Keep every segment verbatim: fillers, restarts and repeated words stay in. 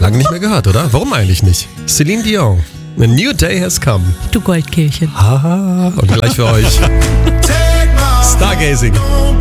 Lange nicht mehr gehört, oder? Warum eigentlich nicht? Celine Dion. A new day has come. Du Goldkehlchen. Haha. Und gleich für euch. Stargazing.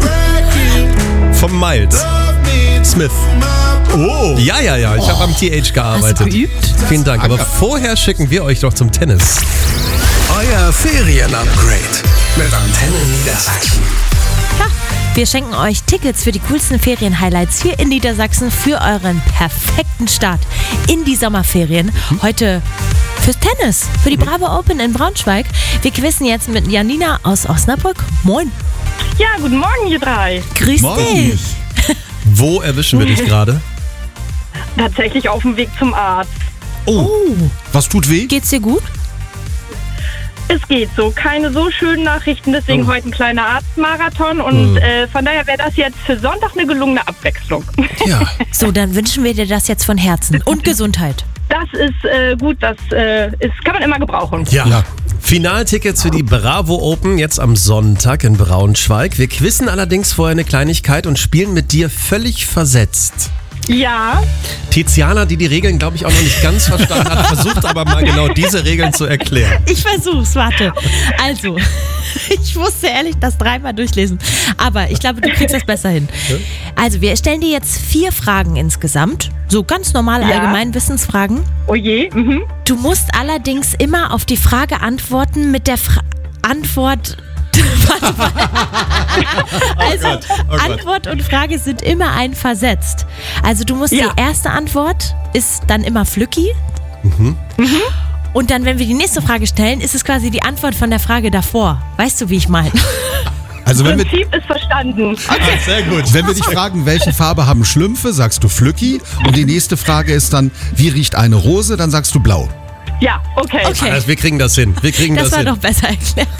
Vom Miles Smith. Oh. Ja, ja, ja. Ich oh. habe am T H gearbeitet. Hast du geübt? Vielen Dank. Aber vorher schicken wir euch doch zum Tennis. Euer Ferien-Upgrade mit Antenne Niedersachsen. Ja, wir schenken euch Tickets für die coolsten Ferien-Highlights hier in Niedersachsen für euren perfekten Start in die Sommerferien. Heute fürs Tennis, für die Bravo Open in Braunschweig. Wir quizzen jetzt mit Janina aus Osnabrück. Moin. Ja, guten Morgen, ihr drei. Grüß Morgen. dich. Wo erwischen wir dich gerade? Tatsächlich auf dem Weg zum Arzt. Oh, was tut weh? Geht's dir gut? Es geht so. Keine so schönen Nachrichten, deswegen Oh. heute ein kleiner Arztmarathon. Und Mhm. äh, von daher wäre das jetzt für Sonntag eine gelungene Abwechslung. Ja. So, dann wünschen wir dir das jetzt von Herzen. Und Gesundheit. Das ist äh, gut, das äh, ist, kann man immer gebrauchen. Ja. Ja. Finaltickets für die Bravo Open jetzt am Sonntag in Braunschweig. Wir quizzen allerdings vorher eine Kleinigkeit und spielen mit dir völlig versetzt. Ja, Tiziana, die die Regeln, glaube ich, auch noch nicht ganz verstanden hat, versucht aber mal genau diese Regeln zu erklären. Ich versuch's, warte. Also, ich musste ehrlich das dreimal durchlesen. Aber ich glaube, du kriegst das besser hin. Also, wir stellen dir jetzt vier Fragen insgesamt. So ganz normale Ja. Allgemeinwissensfragen. oh je. Mhm. Du musst allerdings immer auf die Frage antworten mit der Fra- Antwort. Warte mal. Also, Gott, oh Gott. Antwort und Frage sind immer ein versetzt. Also, du musst Ja. die erste Antwort ist dann immer Flücki. Und dann, wenn wir die nächste Frage stellen, ist es quasi die Antwort von der Frage davor. Weißt du, wie ich meine? Also wenn wir, Prinzip ist verstanden. Sehr gut. wenn wir dich fragen, welche Farbe haben Schlümpfe, sagst du Flücki. Und die nächste Frage ist dann, wie riecht eine Rose? Dann sagst du blau. Ja, okay. Okay. Also, wir kriegen das hin. Wir kriegen das, Das war hin. doch besser erklärt.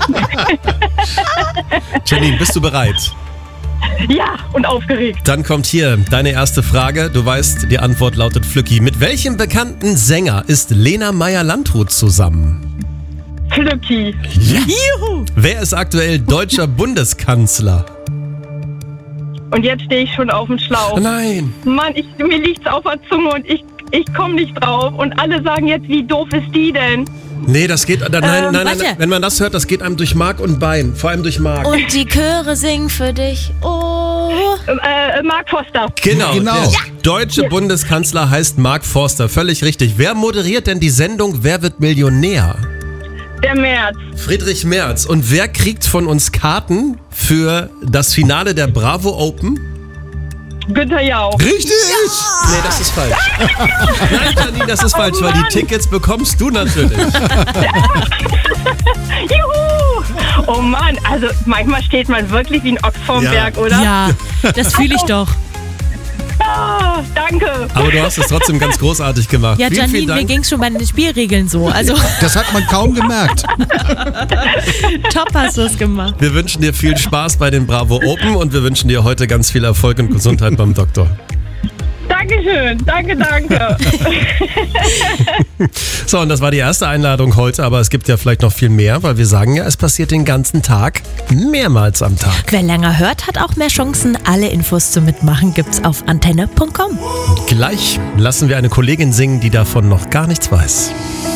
Janine, bist du bereit? Ja, und aufgeregt. Dann kommt hier deine erste Frage. Du weißt, die Antwort lautet Flücki. Mit welchem bekannten Sänger ist Lena Meyer-Landrut zusammen? Glücki. Juhu! Wer ist aktuell deutscher Bundeskanzler? Und jetzt stehe ich schon auf dem Schlauch. Nein. Mann, ich, mir liegt's auf der Zunge und ich, ich komme nicht drauf. Und alle sagen jetzt, wie doof ist die denn? Nee, das geht. Nein, nein, nein, nein. warte. Wenn man das hört, das geht einem durch Mark und Bein. Vor allem durch Mark. Und die Chöre singen für dich. Oh. Äh, Mark Foster. Genau. Genau. Der deutsche Bundeskanzler heißt Mark Forster. Völlig richtig. Wer moderiert denn die Sendung Wer wird Millionär? Der März. Friedrich Merz. Und wer kriegt von uns Karten für das Finale der Bravo Open? Günther Jauch. Richtig! Nee, das ist falsch. Nein, Janine, das ist falsch, weil die Mann. Tickets bekommst du natürlich. Juhu! Oh Mann, also manchmal steht man wirklich wie ein Ochs vorm Ja. Berg, oder? Ja, das fühle ich doch. Ah, danke. Aber du hast es trotzdem ganz großartig gemacht. Ja, vielen, vielen Janine, mir Dank. ging es schon bei den Spielregeln so. Also, Das hat man kaum gemerkt. top hast du es gemacht. Wir wünschen dir viel Spaß bei den Bravo Open und wir wünschen dir heute ganz viel Erfolg und Gesundheit beim Doktor. Dankeschön. Danke, danke. So, und das war die erste Einladung heute, aber es gibt ja vielleicht noch viel mehr, weil wir sagen ja, es passiert den ganzen Tag, mehrmals am Tag. Wer länger hört, hat auch mehr Chancen. Alle Infos zum Mitmachen gibt's auf antenne punkt com. Gleich lassen wir eine Kollegin singen, die davon noch gar nichts weiß.